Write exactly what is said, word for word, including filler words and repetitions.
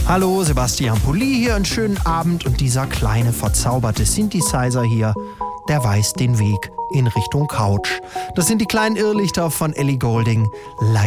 Hallo, Sebastian Pulli hier, einen schönen Abend und dieser kleine verzauberte Synthesizer hier, der weist den Weg in Richtung Couch. Das sind die kleinen Irrlichter von Ellie Goulding.